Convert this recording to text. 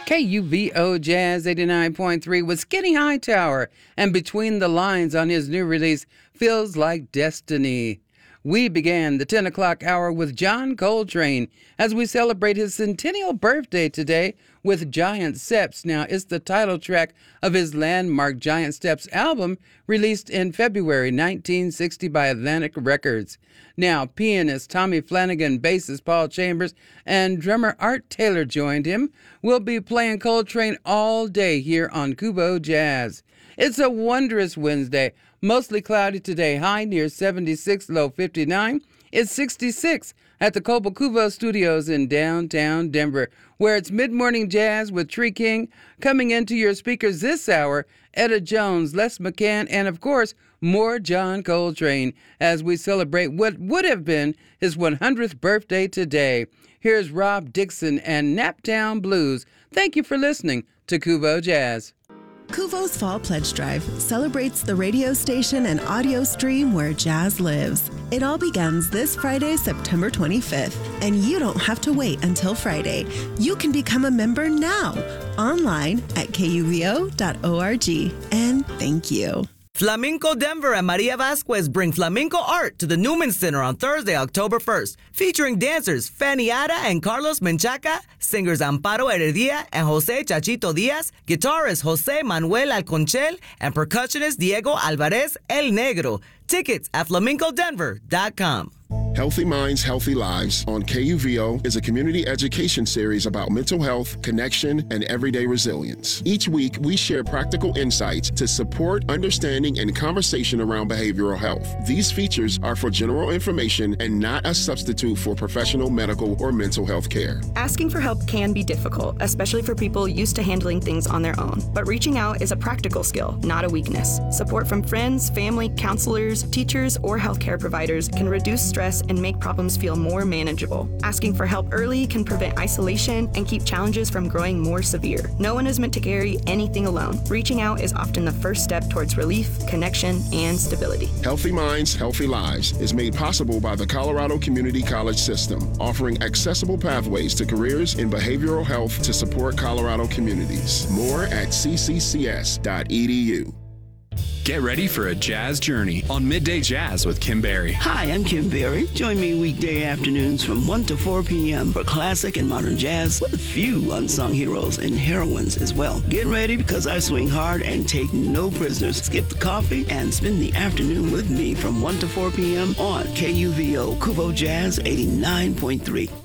KUVO Jazz 89.3 with Skinny Hightower, and Between the Lines on his new release, Feels Like Destiny. We began the 10 o'clock hour with John Coltrane as we celebrate his centennial birthday today with Giant Steps. Now, it's the title track of his landmark Giant Steps album released in February 1960 by Atlantic Records. Now, pianist Tommy Flanagan, bassist Paul Chambers, and drummer Art Taylor joined him. We'll be playing Coltrane all day here on Kubo Jazz. It's a wondrous Wednesday. Mostly cloudy today, high near 76, low 59. It's 66 at the Cobalt Kubo Studios in downtown Denver, where it's mid-morning jazz with Tree King. Coming into your speakers this hour, Etta Jones, Les McCann, and of course, more John Coltrane as we celebrate what would have been his 100th birthday today. Here's Rob Dixon and Naptown Blues. Thank you for listening to Kubo Jazz. Kuvo's Fall Pledge Drive celebrates the radio station and audio stream where jazz lives. It all begins this Friday, September 25th, and you don't have to wait until Friday. You can become a member now, online at kuvo.org. And thank you. Flamenco Denver and Maria Vasquez bring flamenco art to the Newman Center on Thursday, October 1st, featuring dancers Fanny Ada and Carlos Menchaca, singers Amparo Heredia and Jose Chachito Diaz, guitarist Jose Manuel Alconchel, and percussionist Diego Alvarez El Negro. Tickets at flamencodenver.com. Healthy Minds, Healthy Lives on KUVO is a community education series about mental health, connection, and everyday resilience. Each week, we share practical insights to support understanding and conversation around behavioral health. These features are for general information and not a substitute for professional medical or mental health care. Asking for help can be difficult, especially for people used to handling things on their own. But reaching out is a practical skill, not a weakness. Support from friends, family, counselors, teachers, or healthcare providers can reduce stress and make problems feel more manageable. Asking for help early can prevent isolation and keep challenges from growing more severe. No one is meant to carry anything alone. Reaching out is often the first step towards relief, connection, and stability. Healthy Minds, Healthy Lives is made possible by the Colorado Community College System, offering accessible pathways to careers in behavioral health to support Colorado communities. More at cccs.edu. Get ready for a jazz journey on Midday Jazz with Kim Berry. Hi, I'm Kim Berry. Join me weekday afternoons from 1 to 4 p.m. for classic and modern jazz with a few unsung heroes and heroines as well. Get ready because I swing hard and take no prisoners. Skip the coffee and spend the afternoon with me from 1 to 4 p.m. on KUVO Kubo Jazz 89.3.